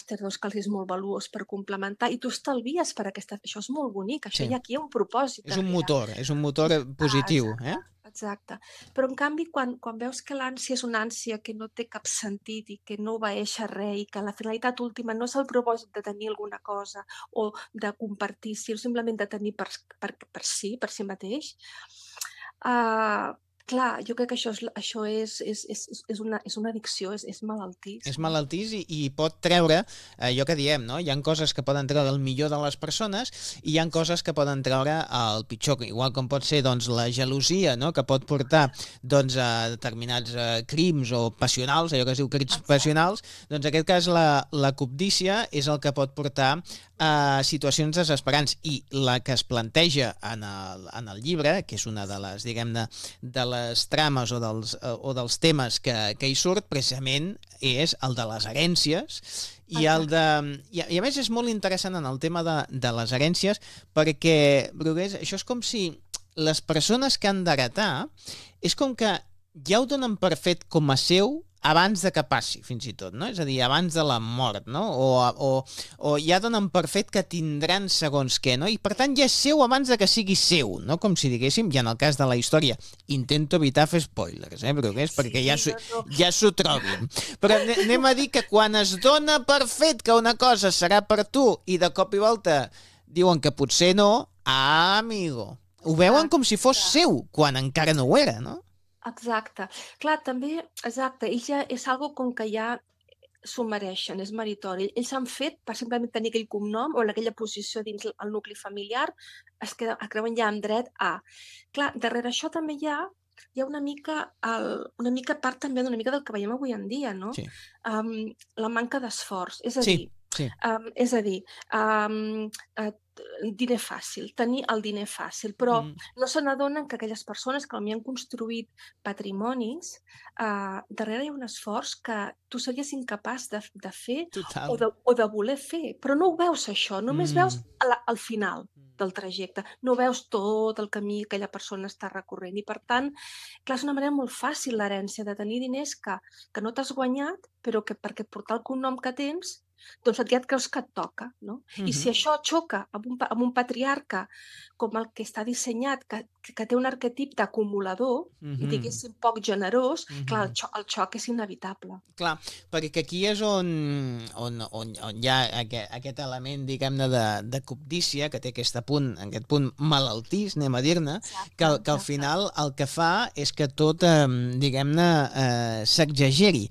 màster doncs, que els és molt valuós per complementar i tu estalvies per aquesta... Això és molt bonic, això Sí. aquí hi ha un propòsit darrere. És un motor positiu, Exacte, exacte. Però en canvi quan veus que l'ànsia és una ànsia que no té cap sentit i que no obeeix a res i que la finalitat última no és el propòsit de tenir alguna cosa o de compartir, sinó simplement de tenir per si mateix, uh, clar, jo crec que això és una addicció, és malaltís, És no? malaltís i pot treure allò que diem, no? Hi ha coses que poden treure el millor de les persones i hi ha coses que poden treure el pitjor, igual com pot ser doncs, la gelosia, no? Que pot portar doncs, a determinats crims o passionals, allò que es diu crims Exacte. passionals, doncs en aquest cas la cobdícia és el que pot portar a situacions desesperants i la que es planteja en el llibre, que és una de les, diguem-ne, de les trames o dels temes que hi surt, precisament és el de les herències i a més és molt interessant en el tema de les herències perquè això és com si les persones que han d'heretar és com que ja ho donen per fet com a seu abans de que passi, fins i tot, no? És a dir, abans de la mort, no? O ja donen per fet que tindran segons què, no? I per tant ja és seu abans de que sigui seu, no? Com si diguéssim, i en el cas de la història, intento evitar fer spoilers, perquè ja s'ho trobin. Però anem a dir que quan es dona per fet que una cosa serà per tu i de cop i volta diuen que potser no, amigo, ho veuen com si fos seu, quan encara no ho era, no? Exacte. Clar, també, exacte, ells ja és algo com que ja s'ho mereixen, és meritori. Ells s'han fet per simplement tenir aquell cognom o aquella posició dins el nucli familiar, es creuen ja amb dret a. Clar, darrere això també hi ha una mica, una mica part també d'una mica del que veiem avui en dia, no? Sí. La manca d'esforç. Sí, sí. És a dir, diner fàcil, tenir el diner fàcil, però no se n'adonen que aquelles persones que potser han construït patrimonis, darrere hi ha un esforç que tu series incapaç de fer Total. o de voler fer, però no ho veus això, només veus al final del trajecte, no veus tot el camí que aquella persona està recorrent i per tant, clar, és una manera molt fàcil l'herència de tenir diners que no t'has guanyat, però que perquè portar el cognom que tens doncs ja et creus que et toca, no? I si això xoca amb un patriarca com el que està dissenyat, que té un arquetip d'acumulador, diguéssim poc generós, clar, el xoc és inevitable. Clar, perquè aquí és on hi ha aquest element, diguem-ne, de cobdícia, que té aquest punt malaltís, anem a dir-ne, que al final el que fa és que tot, diguem-ne, s'exageri.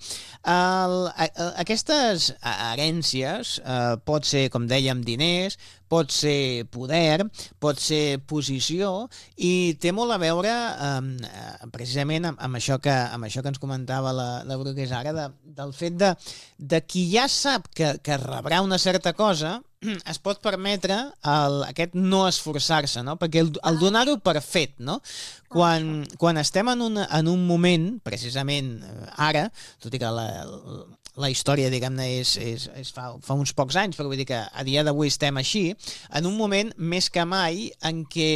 Aquestes herències pot ser, com dèiem, diners, pot ser poder, pot ser posició i té molt a veure precisament amb això que ens comentava la Brugués ara, del fet de qui ja sap que rebrà una certa cosa es pot permetre aquest no esforçar-se, no? Perquè el donar-ho per fet, no? Quan estem en un moment, precisament ara, tot i que la història, diguem-ne, és fa uns pocs anys, però vull dir que a dia d'avui estem així, en un moment més que mai en què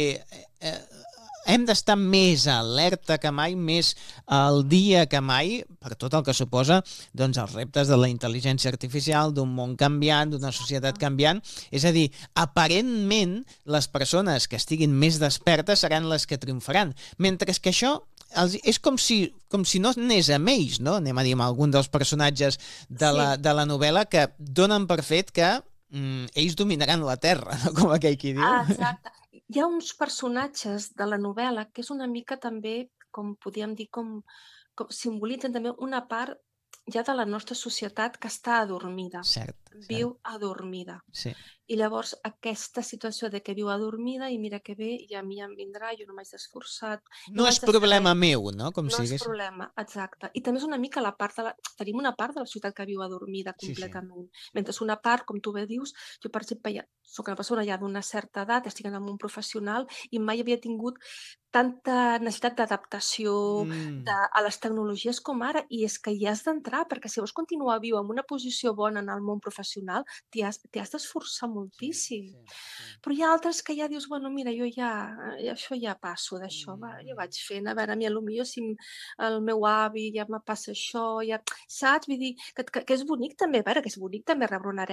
hem d'estar més alerta que mai, més al dia que mai, per tot el que suposa doncs, els reptes de la intel·ligència artificial, d'un món canviant, d'una societat canviant. És a dir, aparentment, les persones que estiguin més despertes seran les que triomfaran, mentre que això és com si no anés amb ells, no? Anem a dir amb algun dels personatges de la novel·la que donen per fet que ells dominaran la Terra, no? Com aquell qui diu. Exacte. Hi ha uns personatges de la novel·la que és una mica també, com podríem dir, com simbolitzen també una part ja de la nostra societat que està adormida. Cert. Viu adormida. Sí. I llavors aquesta situació de que viu adormida i mira que bé, i a mi em vindrà, jo no m'haig d'esforçar. No és problema meu, no? Com No si és digués. problema, exacte. I també és una mica la part tenim una part de la societat que viu adormida completament. Mentre una part, com tu bé dius, jo per exemple soc una persona ja d'una certa edat, estic en el món professional i mai havia tingut tanta necessitat d'adaptació a les tecnologies com ara, i és que hi has d'entrar, perquè si vols continuar viu en una posició bona en el món professional, t'hi has d'esforçar moltíssim. Però hi ha altres que ja dius, bueno, mira, jo això ja passo d'això, jo vaig fent, a veure, a mi potser si el meu avi ja me passa això, ja, saps? Vull dir, que és bonic també, a veure, que és bonic també rebre una herència